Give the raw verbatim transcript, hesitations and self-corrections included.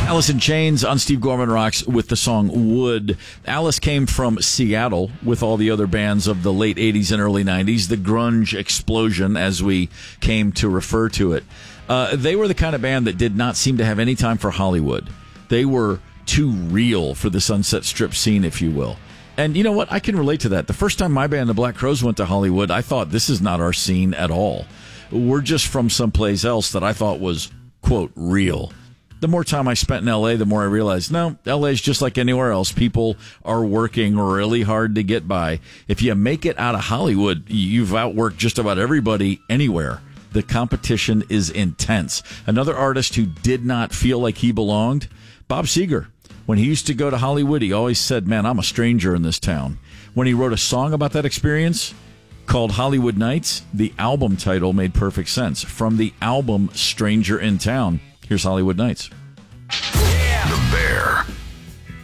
Alice in Chains on Steve Gorman Rocks with the song Wood. Alice came from Seattle with all the other bands of the late eighties and early nineties, the grunge explosion, as we came to refer to it. Uh, they were the kind of band that did not seem to have any time for Hollywood. They were too real for the Sunset Strip scene, if you will. And you know what? I can relate to that. The first time my band, the Black Crowes, went to Hollywood, I thought, this is not our scene at all. We're just from someplace else that I thought was, quote, real. The more time I spent in L A, the more I realized, no, L A is just like anywhere else. People are working really hard to get by. If you make it out of Hollywood, you've outworked just about everybody anywhere. The competition is intense. Another artist who did not feel like he belonged, Bob Seger. When he used to go to Hollywood, he always said, man, I'm a stranger in this town. When he wrote a song about that experience called Hollywood Nights, the album title made perfect sense. From the album Stranger in Town, here's Hollywood Nights.